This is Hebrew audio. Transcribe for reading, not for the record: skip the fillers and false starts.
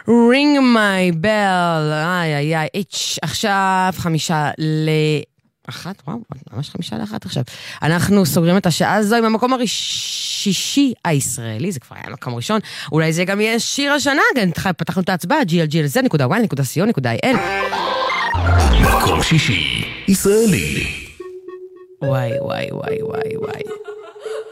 Ring my bell, עכשיו 1:55, וואו, ממש 1:55 עכשיו. אנחנו סוגרים את השעה הזו עם המקום השישי הישראלי, זה כבר היה מקום ראשון, אולי זה גם יהיה שיר השנה, פתחנו את ההצבעה, glglz.y.co.il. מקום שישי ישראלי. וואי וואי וואי וואי וואי